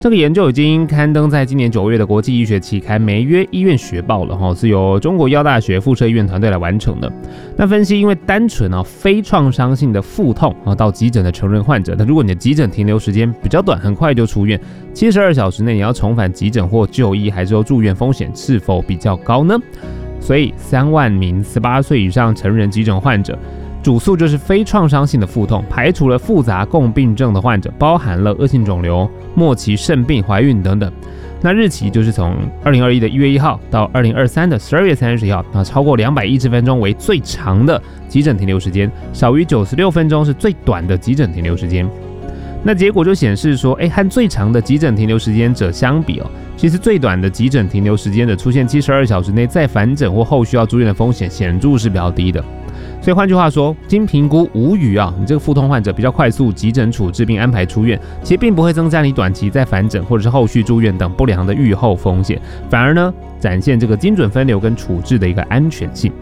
这个研究已经刊登在今年9月的国际医学期刊《梅约医院学报》了，是由中国医药大学附设医院团队来完成的。那分析因为单纯非创伤性的腹痛到急诊的成人患者，那如果你的急诊停留时间比较短，很快就出院，72小时内你要重返急诊或就医，还是说住院风险是否比较高呢？所以3万名18岁以上成人急诊患者，主诉就是非创伤性的腹痛，排除了复杂共病症的患者，包含了恶性肿瘤、末期肾病、怀孕等等。那日期就是从2021的1月1号到2023的12月31号，那超过210分钟为最长的急诊停留时间，少于96分钟是最短的急诊停留时间。那结果就显示说，和最长的急诊停留时间者相比其实最短的急诊停留时间者出现72小时内再返诊或后续要住院的风险显著是比较低的。所以换句话说，经评估无虞你这个腹痛患者比较快速急诊处置并安排出院，其实并不会增加你短期再返诊或者是后续住院等不良的预后风险，反而呢展现这个精准分流跟处置的一个安全性。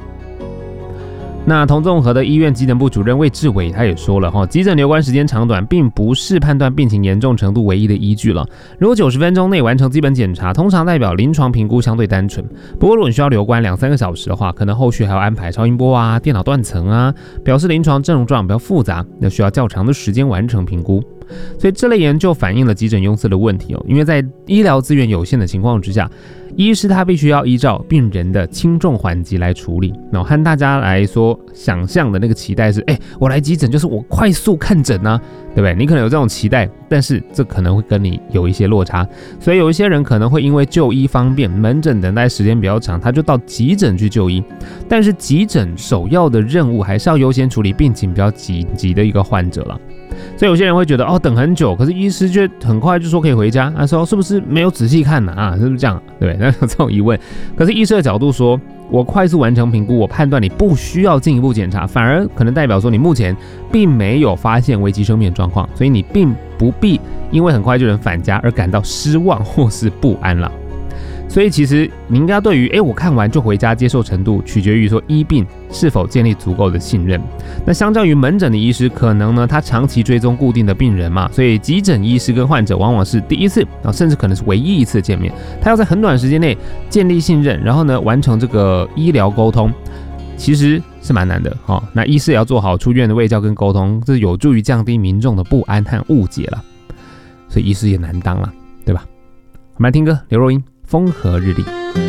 那同综合的医院急诊部主任魏志伟他也说了，急诊留观时间长短并不是判断病情严重程度唯一的依据了。如果90分钟内完成基本检查，通常代表临床评估相对单纯。不过如果你需要留观2-3个小时的话，可能后续还要安排超音波电脑断层表示临床症状比较复杂，那需要较长的时间完成评估。所以这类研究反映了急诊拥塞的问题因为在医疗资源有限的情况之下，医师他必须要依照病人的轻重缓急来处理。和大家来说想象的那个期待是，我来急诊就是我快速看诊对不对？你可能有这种期待，但是这可能会跟你有一些落差。所以有一些人可能会因为就医方便，门诊等待时间比较长，他就到急诊去就医。但是急诊首要的任务还是要优先处理病情比较紧急的一个患者了。所以有些人会觉得等很久，可是医师却很快就说可以回家，他说是不是没有仔细看是不是这样？对不对？那有这种疑问。可是医师的角度说，我快速完成评估，我判断你不需要进一步检查，反而可能代表说你目前并没有发现危及生命的状况，所以你并不必因为很快就能返家而感到失望或是不安了。所以其实你应该对于我看完就回家接受程度取决于说医病是否建立足够的信任。那相较于门诊的医师，可能呢他长期追踪固定的病人嘛，所以急诊医师跟患者往往是第一次甚至可能是唯一一次见面，他要在很短时间内建立信任，然后呢完成这个医疗沟通，其实是蛮难的那医师也要做好出院的卫教跟沟通，这有助于降低民众的不安和误解了。所以医师也难当了，对吧？我们来听歌，刘若英《风和日丽》。